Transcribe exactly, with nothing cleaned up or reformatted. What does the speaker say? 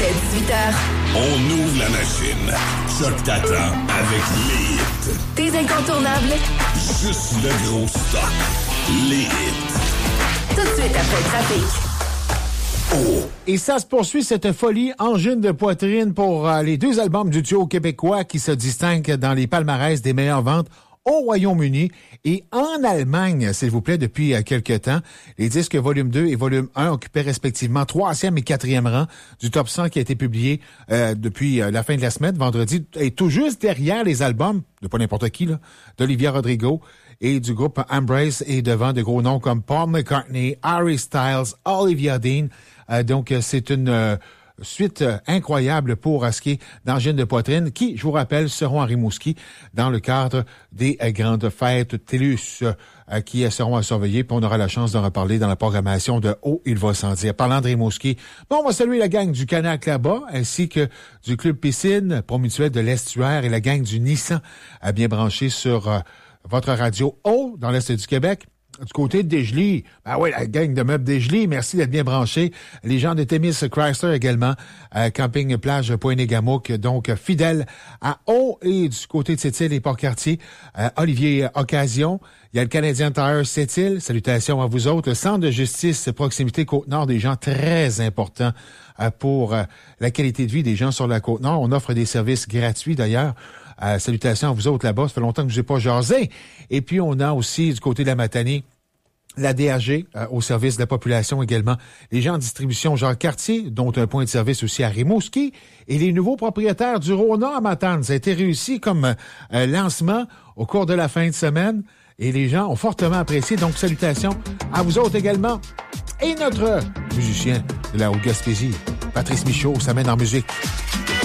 Dès dix-huit heures. On ouvre la machine. Choc t'attend avec les hits. Tes incontournables. Juste le gros stock. Les hits. Tout de suite après le trafic. Oh. Et ça se poursuit, cette folie angine de poitrine pour euh, les deux albums du duo québécois qui se distinguent dans les palmarès des meilleures ventes au Royaume-Uni et en Allemagne, s'il vous plaît, depuis euh, quelques temps. Les disques volume deux et volume un occupaient respectivement troisième et quatrième rang du top cent qui a été publié euh, depuis euh, la fin de la semaine, vendredi, et tout juste derrière les albums, de pas n'importe qui, là, d'Olivia Rodrigo et du groupe Embrace, et devant de gros noms comme Paul McCartney, Harry Styles, Olivia Dean. Euh, donc, c'est une euh, suite euh, incroyable pour euh, ce qui est d'angine de poitrine, qui, je vous rappelle, seront à Rimouski dans le cadre des euh, grandes fêtes TELUS euh, qui euh, seront à surveiller. Puis on aura la chance d'en reparler dans la programmation de Oh, il va s'en dire. Parlant de Rimouski, bon, on va saluer la gang du Canac là-bas, ainsi que du Club Piscine, Promutuel de l'Estuaire et la gang du Nissan, à bien brancher sur euh, votre radio Oh, dans l'Est du Québec. Du côté de Desjely, ben oui, la gang de meubles Desjely, merci d'être bien branchés. Les gens de Témis Chrysler également, euh, Camping Plage Pointe-Gamouk, donc fidèles à Haut, et du côté de Sept-Îles et Port-Cartier, euh, Olivier Occasion. Il y a le Canadien Tire Sept-Îles, salutations à vous autres. Le Centre de justice proximité Côte-Nord, des gens très importants euh, pour euh, la qualité de vie des gens sur la Côte-Nord. On offre des services gratuits d'ailleurs. Euh, salutations à vous autres là-bas. Ça fait longtemps que je n'ai pas jasé. Et puis, on a aussi, du côté de la Matanie, la D A G, euh, au service de la population également. Les gens en distribution Jacques-Cartier, dont un point de service aussi à Rimouski. Et les nouveaux propriétaires du Rona à Matane. Ça a été réussi comme euh, lancement au cours de la fin de semaine. Et les gens ont fortement apprécié. Donc, salutations à vous autres également. Et notre musicien de la Haute-Gaspésie, Patrice Michaud, ça mène en musique.